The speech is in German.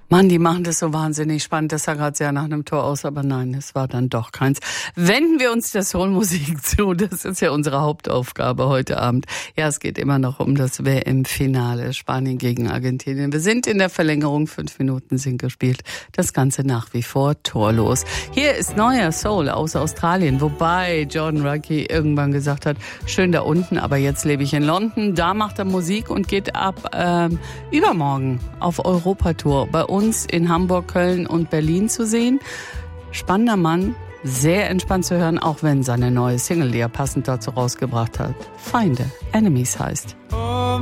Mann, die machen das so wahnsinnig spannend. Das sah gerade sehr nach einem Tor aus, aber nein, es war dann doch keins. Wenden wir uns der Soulmusik zu. Das ist ja unsere Hauptaufgabe heute Abend. Ja, es geht immer noch um das WM-Finale. Spanien gegen Argentinien. Wir sind in der Verlängerung. 5 Minuten sind gespielt. Das Ganze nach wie vor torlos. Hier ist neuer Soul aus Australien. Wobei Jordan Ruggie irgendwann gesagt hat, schön da unten, aber jetzt lebe ich in London. Da macht er Musik und geht ab übermorgen auf Europatour. Bei uns in Hamburg, Köln und Berlin zu sehen. Spannender Mann, sehr entspannt zu hören, auch wenn seine neue Single, die er passend dazu rausgebracht hat, Feinde, Enemies heißt.